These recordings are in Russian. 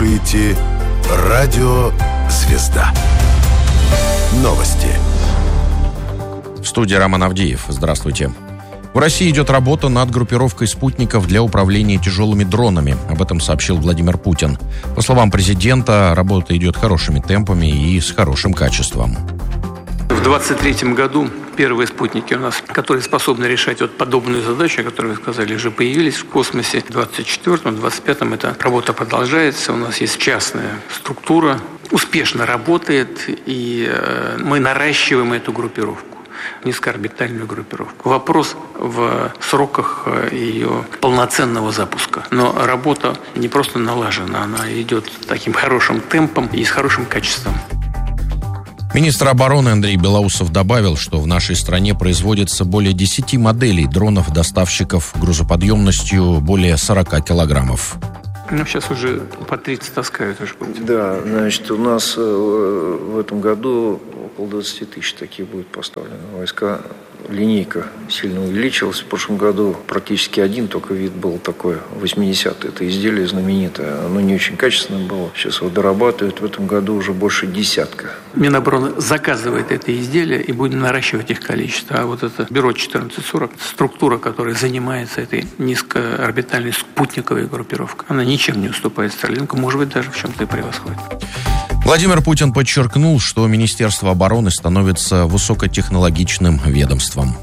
слушаете «Радио Звезда». Новости. В студии Роман Авдеев. Здравствуйте. В России идет работа над группировкой спутников для управления тяжелыми дронами. Об этом сообщил Владимир Путин. По словам президента, работа идет хорошими темпами и с хорошим качеством. В 2023 году первые спутники у нас, которые способны решать вот подобную задачу, о которой вы сказали, уже появились в космосе. В 2024, 2025 эта работа продолжается. У нас есть частная структура, успешно работает, и мы наращиваем эту группировку. Низкоорбитальную группировку. Вопрос в сроках ее полноценного запуска. Но работа не просто налажена, она идет таким хорошим темпом и с хорошим качеством. Министр обороны Андрей Белоусов добавил, что в нашей стране производится более 10 моделей дронов-доставщиков грузоподъемностью более 40 килограммов. Ну, сейчас уже по 30 таскают уже. Да, значит, у нас в этом году около 20 тысяч таких будет поставлено войска. Линейка сильно увеличилась. В прошлом году практически один только вид был такой, 80-й. Это изделие знаменитое. Оно не очень качественное было. Сейчас его дорабатывают. В этом году уже больше десятка. Минобороны заказывает это изделие, и будем наращивать их количество. А вот это бюро 1440, структура, которая занимается этой низкоорбитальной спутниковой группировкой, она ничем не уступает Старлинку, может быть, даже в чем-то и превосходит. Владимир Путин подчеркнул, что Министерство обороны становится высокотехнологичным ведомством.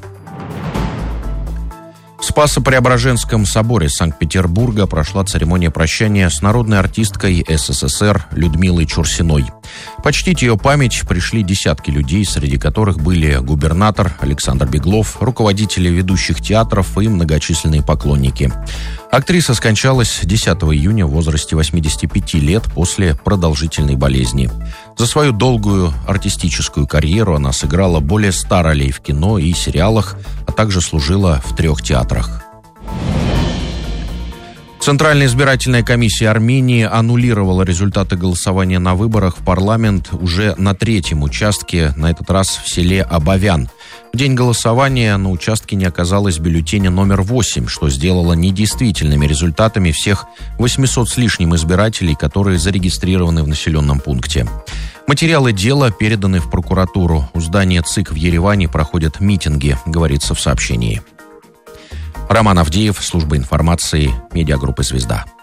В Спасо-Преображенском соборе Санкт-Петербурга прошла церемония прощания с народной артисткой СССР Людмилой Чурсиной. Почтить ее память пришли десятки людей, среди которых были губернатор Александр Беглов, руководители ведущих театров и многочисленные поклонники. Актриса скончалась 10 июня в возрасте 85 лет после продолжительной болезни. За свою долгую артистическую карьеру она сыграла более 100 ролей в кино и сериалах, а также служила в 3 театрах. Центральная избирательная комиссия Армении аннулировала результаты голосования на выборах в парламент уже на 3-м участке, на этот раз в селе Абовян. В день голосования на участке не оказалось бюллетеня номер 8, что сделало недействительными результатами всех 800 с лишним избирателей, которые зарегистрированы в населенном пункте. Материалы дела переданы в прокуратуру. У здания ЦИК в Ереване проходят митинги, говорится в сообщении. Роман Авдеев, служба информации, медиагруппы «Звезда».